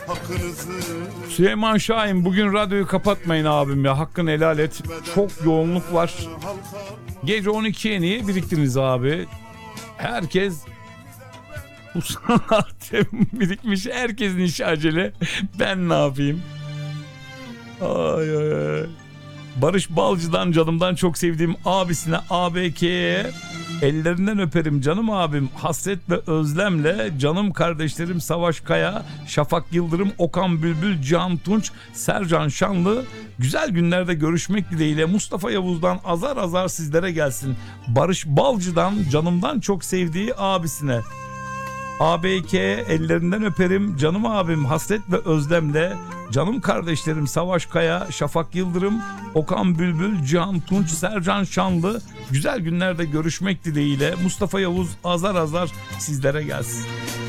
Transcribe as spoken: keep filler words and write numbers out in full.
Süleyman Şahin, bugün radyoyu kapatmayın abim ya, hakkını helal et. Çok yoğunluk var. Gece on ikiye niye biriktiniz abi? Herkes bu saatte birikmiş, herkesin işi acele. Ben ne yapayım? Ay ay ay. Barış Balcı'dan, canımdan çok sevdiğim abisine A B K'ye ellerinden öperim canım abim, hasret ve özlemle canım kardeşlerim Savaş Kaya, Şafak Yıldırım, Okan Bülbül, Cihan Tunç, Sercan Şanlı, güzel günlerde görüşmek dileğiyle. Mustafa Yavuz'dan azar azar sizlere gelsin. Barış Balcı'dan, canımdan çok sevdiği abisine A B K ellerinden öperim canım abim, hasret ve özlemle canım kardeşlerim Savaş Kaya, Şafak Yıldırım, Okan Bülbül, Cihan Tunç, Sercan Şanlı, güzel günlerde görüşmek dileğiyle. Mustafa Yavuz azar azar sizlere gelsin.